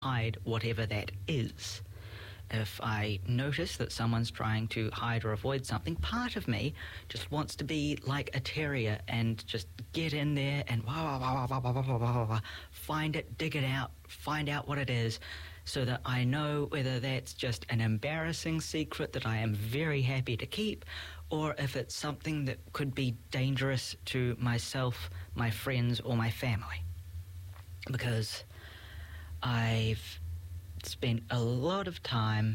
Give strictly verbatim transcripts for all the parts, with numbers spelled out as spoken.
hide whatever that is. If I notice that someone's trying to hide or avoid something, part of me just wants to be like a terrier and just get in there and wah, wah, wah, wah, wah, wah, wah, wah, find it, dig it out, find out what it is, so that I know whether that's just an embarrassing secret that I am very happy to keep, or if it's something that could be dangerous to myself, my friends, or my family. Because I've spent a lot of time...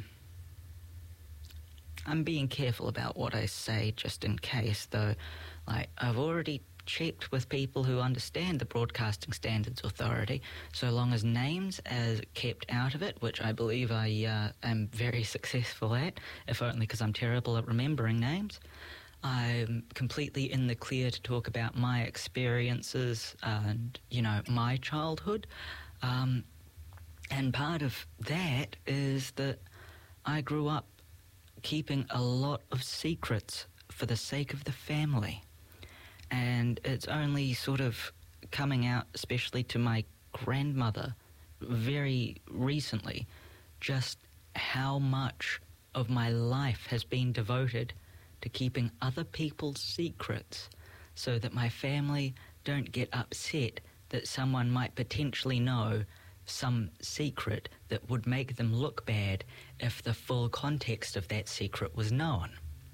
I'm being careful about what I say just in case, though. Like, I've already checked with people who understand the Broadcasting Standards Authority, so long as names are kept out of it, which I believe I uh, am very successful at, if only because I'm terrible at remembering names. I'm completely in the clear to talk about my experiences and, you know, my childhood. Um, and part of that is that I grew up keeping a lot of secrets for the sake of the family. And it's only sort of coming out, especially to my grandmother, very recently, just how much of my life has been devoted to keeping other people's secrets so that my family don't get upset that someone might potentially know some secret that would make them look bad if the full context of that secret was known.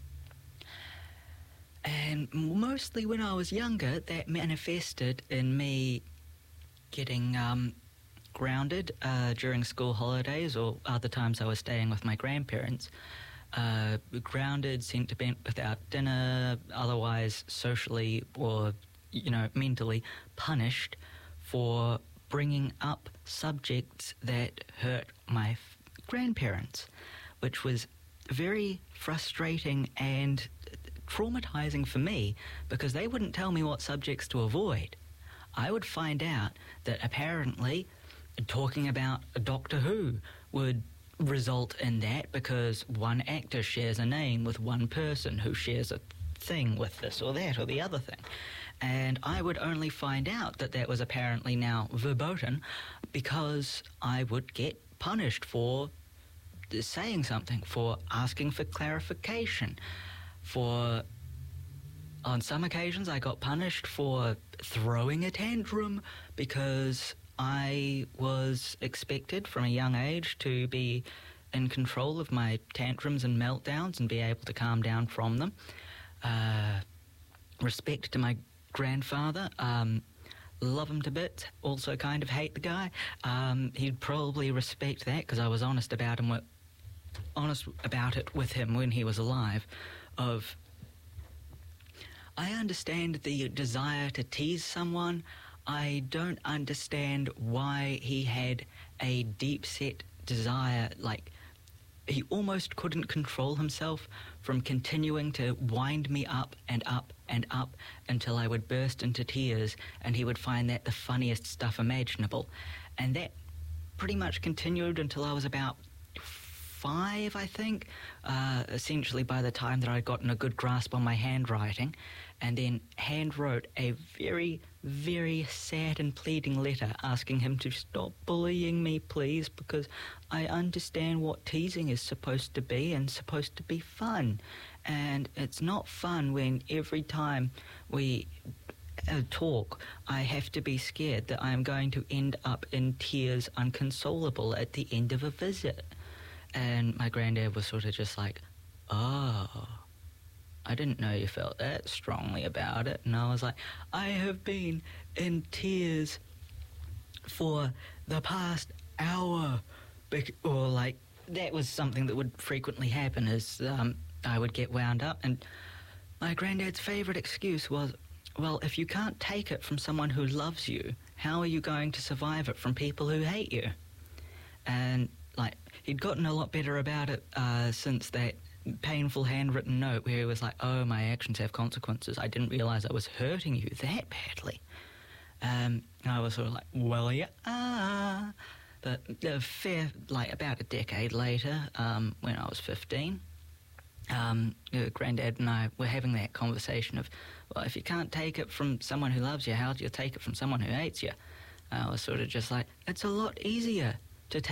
And mostly when I was younger, that manifested in me getting um, grounded uh, during school holidays, or other times I was staying with my grandparents. Uh, grounded, sent to bed without dinner, otherwise socially or, you know, mentally punished for bringing up subjects that hurt my f- grandparents, which was very frustrating and traumatizing for me, because they wouldn't tell me what subjects to avoid. I would find out that apparently talking about Doctor Who would result in that because one actor shares a name with one person who shares a thing with this or that or the other thing. And I would only find out that that was apparently now verboten because I would get punished for saying something, for asking for clarification, for... On some occasions I got punished for throwing a tantrum because I was expected from a young age to be in control of my tantrums and meltdowns and be able to calm down from them. Uh, respect to my grandfather. Um, love him to bits. Also kind of hate the guy. Um, he'd probably respect that because I was honest about him, with, honest about it with him when he was alive. Of, I understand the desire to tease someone. I don't understand why he had a deep-set desire, like he almost couldn't control himself from continuing to wind me up and up and up until I would burst into tears, and he would find that the funniest stuff imaginable. And that pretty much continued until I was about five, I think, uh, essentially by the time that I'd gotten a good grasp on my handwriting, and then hand wrote a very, very sad and pleading letter asking him to stop bullying me, please, because I understand what teasing is supposed to be and supposed to be fun. And it's not fun when every time we uh, talk, I have to be scared that I'm going to end up in tears unconsolable at the end of a visit. And my granddad was sort of just like, oh, I didn't know you felt that strongly about it. And I was like, I have been in tears for the past hour. Or like, that was something that would frequently happen, is um, I would get wound up. And my granddad's favourite excuse was, well, if you can't take it from someone who loves you, how are you going to survive it from people who hate you? And like, he'd gotten a lot better about it uh, since that painful handwritten note where he was like, oh, my actions have consequences. I didn't realise I was hurting you that badly. Um, and I was sort of like, well, yeah, ah. But a fair, like, about a decade later, um, when I was fifteen, um, uh, Granddad and I were having that conversation of, well, if you can't take it from someone who loves you, how do you take it from someone who hates you? I was sort of just like, it's a lot easier